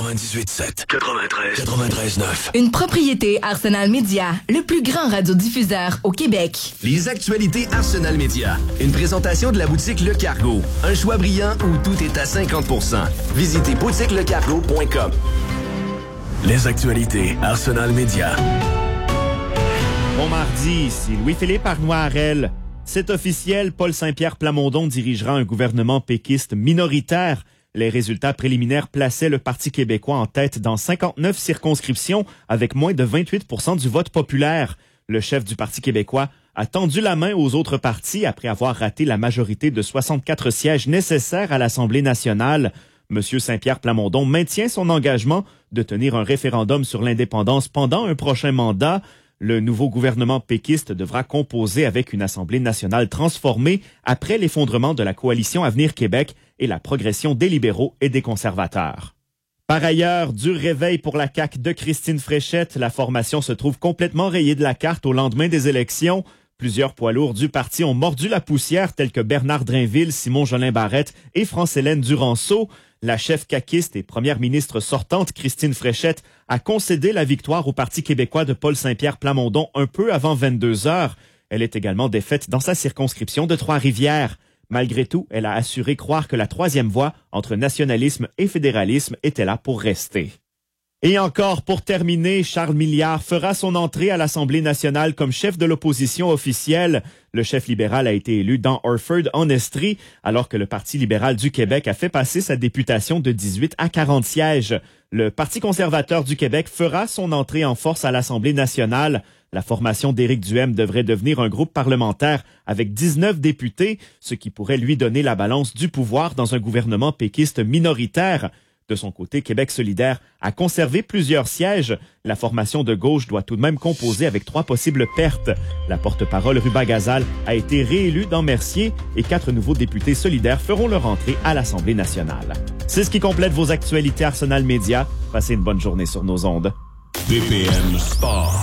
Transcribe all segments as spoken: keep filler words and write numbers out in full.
quatre-vingt-dix-huit sept, quatre-vingt-treize, quatre-vingt-treize neuf. Une propriété Arsenal Média, le plus grand radiodiffuseur au Québec. Les actualités Arsenal Média. Une présentation de la boutique Le Cargo. Un choix brillant où tout est à cinquante pour cent. Visitez boutique le cargo point com. Les actualités Arsenal Média. Bon mardi, ici Louis-Philippe Arnois-Harel. C'est officiel, Paul Saint-Pierre Plamondon dirigera un gouvernement péquiste minoritaire. Les résultats préliminaires plaçaient le Parti québécois en tête dans cinquante-neuf circonscriptions avec moins de vingt-huit pour cent du vote populaire. Le chef du Parti québécois a tendu la main aux autres partis après avoir raté la majorité de soixante-quatre sièges nécessaires à l'Assemblée nationale. Monsieur Saint-Pierre Plamondon maintient son engagement de tenir un référendum sur l'indépendance pendant un prochain mandat. Le nouveau gouvernement péquiste devra composer avec une Assemblée nationale transformée après l'effondrement de la coalition Avenir Québec et la progression des libéraux et des conservateurs. Par ailleurs, dur réveil pour la C A Q de Christine Fréchette. La formation se trouve complètement rayée de la carte au lendemain des élections. Plusieurs poids lourds du parti ont mordu la poussière, tels que Bernard Drainville, Simon Jolin Barrette et France-Hélène Duranceau. La chef caquiste et première ministre sortante, Christine Fréchette, a concédé la victoire au Parti québécois de Paul Saint-Pierre Plamondon un peu avant vingt-deux heures. Elle est également défaite dans sa circonscription de Trois-Rivières. Malgré tout, elle a assuré croire que la troisième voie entre nationalisme et fédéralisme était là pour rester. Et encore, pour terminer, Charles Milliard fera son entrée à l'Assemblée nationale comme chef de l'opposition officielle. Le chef libéral a été élu dans Orford, en Estrie, alors que le Parti libéral du Québec a fait passer sa députation de dix-huit à quarante sièges. Le Parti conservateur du Québec fera son entrée en force à l'Assemblée nationale. La formation d'Éric Duhaime devrait devenir un groupe parlementaire avec dix-neuf députés, ce qui pourrait lui donner la balance du pouvoir dans un gouvernement péquiste minoritaire. De son côté, Québec solidaire a conservé plusieurs sièges. La formation de gauche doit tout de même composer avec trois possibles pertes. La porte-parole Ruba Gazal a été réélue dans Mercier et quatre nouveaux députés solidaires feront leur entrée à l'Assemblée nationale. C'est ce qui complète vos actualités Arsenal Média. Passez une bonne journée sur nos ondes. D P M Sport.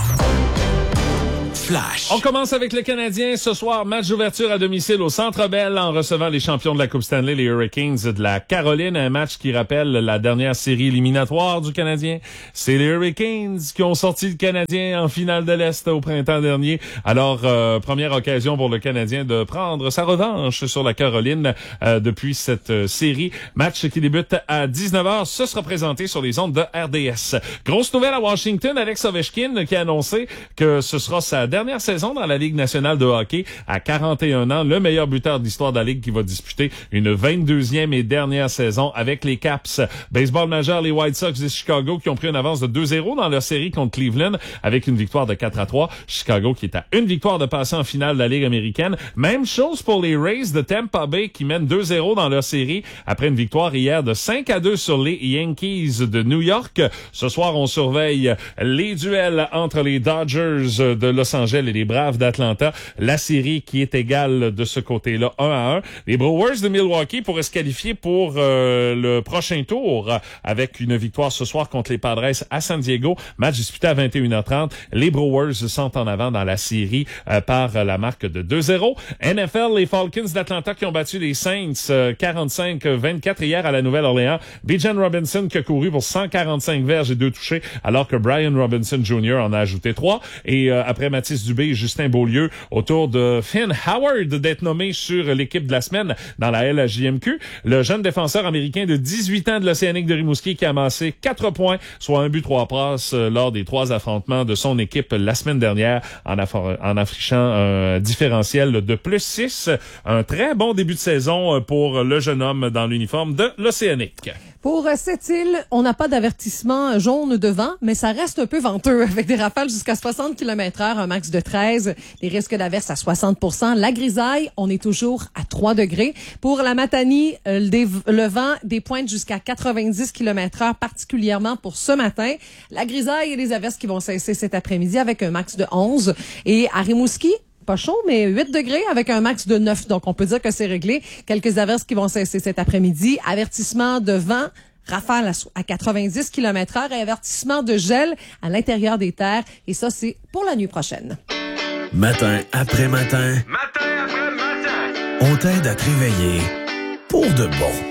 Flash. On commence avec le Canadien. Ce soir, match d'ouverture à domicile au Centre Bell en recevant les champions de la Coupe Stanley, les Hurricanes de la Caroline. Un match qui rappelle la dernière série éliminatoire du Canadien. C'est les Hurricanes qui ont sorti le Canadien en finale de l'Est au printemps dernier. Alors, euh, première occasion pour le Canadien de prendre sa revanche sur la Caroline euh, depuis cette euh, série. Match qui débute à dix-neuf heures. Ce sera présenté sur les ondes de R D S. Grosse nouvelle à Washington, Alex Ovechkin qui a annoncé que ce sera sa dernière Dernière saison dans la Ligue nationale de hockey à quarante et un ans, le meilleur buteur de l'histoire de la Ligue qui va disputer une vingt-deuxième et dernière saison avec les Caps. Baseball majeur, les White Sox de Chicago qui ont pris une avance de deux zéro dans leur série contre Cleveland avec une victoire de quatre à trois. Chicago qui est à une victoire de passer en finale de la Ligue américaine. Même chose pour les Rays de Tampa Bay qui mènent deux zéro dans leur série après une victoire hier de cinq à deux sur les Yankees de New York. Ce soir, on surveille les duels entre les Dodgers de Los Angeles et les Braves d'Atlanta. La série qui est égale de ce côté-là, un à un. Les Brewers de Milwaukee pourraient se qualifier pour euh, le prochain tour avec une victoire ce soir contre les Padres à San Diego. Match disputé à vingt et une heures trente. Les Brewers sont en avant dans la série euh, par la marque de deux zéro. N F L, les Falcons d'Atlanta qui ont battu les Saints euh, quarante-cinq vingt-quatre hier à la Nouvelle-Orléans. Bijan Robinson qui a couru pour cent quarante-cinq verges et deux touchés alors que Brian Robinson junior en a ajouté trois. Et euh, après Mathis Dubé et Justin Beaulieu, autour de Finn Howard d'être nommé sur l'équipe de la semaine dans la L H J M Q. Le jeune défenseur américain de dix-huit ans de l'Océanique de Rimouski qui a amassé quatre points, soit un but, trois passes euh, lors des trois affrontements de son équipe la semaine dernière en, affor- en affichant un différentiel de plus six. Un très bon début de saison pour le jeune homme dans l'uniforme de l'Océanique. Pour cette île, on n'a pas d'avertissement jaune devant, mais ça reste un peu venteux avec des rafales jusqu'à soixante kilomètres heure, un max de treize, les risques d'averse à soixante pour cent. La grisaille, on est toujours à trois degrés. Pour la Matanie, le vent des pointes jusqu'à quatre-vingt-dix kilomètres heure, particulièrement pour ce matin. La grisaille et les averses qui vont cesser cet après-midi avec un max de onze. Et à Rimouski, pas chaud, mais huit degrés avec un max de neuf. Donc, on peut dire que c'est réglé. Quelques averses qui vont cesser cet après-midi. Avertissement de vent, rafale à quatre-vingt-dix kilomètres heure et avertissement de gel à l'intérieur des terres. Et ça, c'est pour la nuit prochaine. Matin après matin. Matin après matin. On t'aide à te réveiller pour de bon.